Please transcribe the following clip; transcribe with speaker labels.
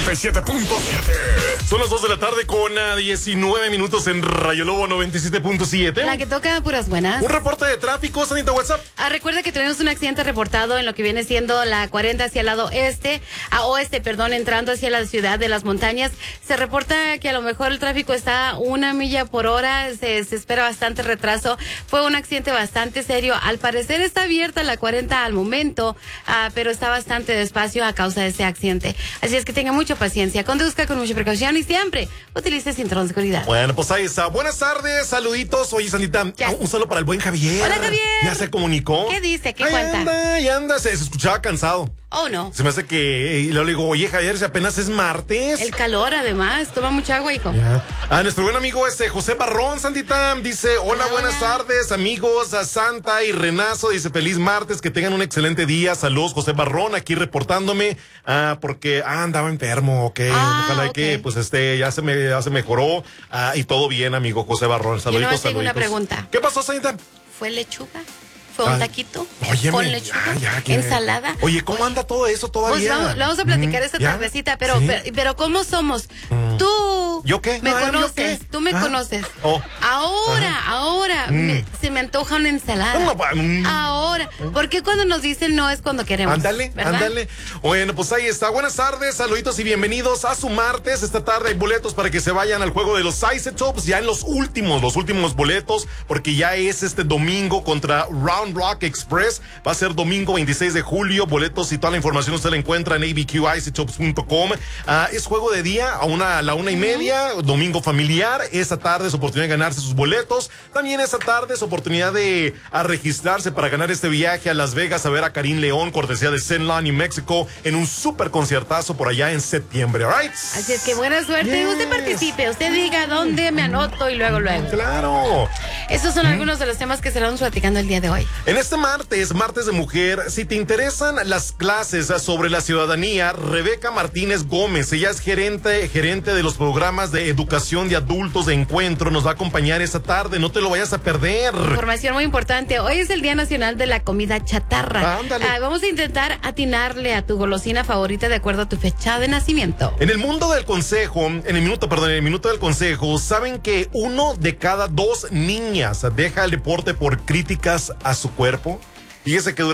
Speaker 1: 97.7. Son las 2 de la tarde con 19 minutos en Rayo Lobo 97.7.
Speaker 2: La que toca puras buenas.
Speaker 1: Un reporte de tráfico, Sanita, WhatsApp.
Speaker 2: Recuerda que tenemos un accidente reportado en lo que viene siendo la 40 hacia el lado oeste, entrando hacia la ciudad de las montañas. Se reporta que a lo mejor el tráfico está 1 milla por hora, se espera bastante retraso. Fue un accidente bastante serio. Al parecer está abierta la 40 al momento, pero está bastante despacio a causa de este accidente. Así es que tenga mucha paciencia, conduzca con mucha precaución y siempre utilice cinturón de seguridad.
Speaker 1: Bueno, pues ahí está. Buenas tardes, saluditos. Oye, Sanita, un saludo para el buen Javier.
Speaker 2: Hola, Javier.
Speaker 1: Ya se comunicó.
Speaker 2: ¿Qué dice? ¿Qué
Speaker 1: ahí
Speaker 2: cuenta?
Speaker 1: anda, se escuchaba cansado.
Speaker 2: Oh, no.
Speaker 1: Se me hace que, y luego le digo, oye, Javier, si apenas es martes.
Speaker 2: El calor, además. Toma mucha agua, hijo.
Speaker 1: Ya. Nuestro buen amigo José Barrón, Santita, dice, hola, buenas tardes, amigos, a Santa y Renazo, dice, feliz martes, que tengan un excelente día. Saludos, José Barrón, aquí reportándome, porque andaba enfermo, ok. Ojalá que, pues, ya se mejoró, y todo bien, amigo José Barrón. Saluditos,
Speaker 2: Yo tengo una pregunta.
Speaker 1: ¿Qué pasó, Santita?
Speaker 2: ¿Fue lechuga? ¿Fue un taquito?
Speaker 1: Óyeme,
Speaker 2: ¿Con lechuga? ¿Ensalada?
Speaker 1: Oye, ¿cómo anda todo eso todavía?
Speaker 2: Pues vamos a platicar esta tardecita, pero ¿cómo somos? Tú
Speaker 1: ¿Yo qué?
Speaker 2: me
Speaker 1: ¿yo
Speaker 2: conoces,
Speaker 1: qué?
Speaker 2: tú me conoces.
Speaker 1: Oh.
Speaker 2: Ahora se me antoja una ensalada. Ahora, porque cuando nos dicen no es cuando queremos.
Speaker 1: Ándale. Bueno, pues ahí está. Buenas tardes, saluditos y bienvenidos a su martes. Esta tarde hay boletos para que se vayan al juego de los Isotopes, ya en los últimos boletos, porque ya es este domingo contra Round Rock Express. Va a ser domingo 26 de julio. Boletos y toda la información usted la encuentra en abqisotopes.com. Es juego de día a la 1:30, domingo familiar. Esta tarde es oportunidad de ganarse sus boletos. También esta tarde es oportunidad de registrarse para ganar este viaje a Las Vegas a ver a Karim León, cortesía de St. New Mexico, en un súper conciertazo por allá en septiembre, ¿right?
Speaker 2: Así es que buena suerte. Usted participe, usted diga dónde me anoto y luego.
Speaker 1: Claro.
Speaker 2: Estos son algunos de los temas que estaremos platicando el día de hoy.
Speaker 1: En este martes de mujer, si te interesan las clases sobre la ciudadanía, Rebeca Martínez Gómez, ella es gerente de los programas de educación de adultos de Encuentro, nos va a acompañar esta tarde, no te lo vayas a perder.
Speaker 2: Información muy importante, hoy es el Día Nacional de la Comida Chatarra. Vamos a intentar atinarle a tu golosina favorita de acuerdo a tu fecha de nacimiento.
Speaker 1: En el minuto del consejo, saben que 1 de cada 2 niñas deja el deporte por críticas a su cuerpo. Fíjese que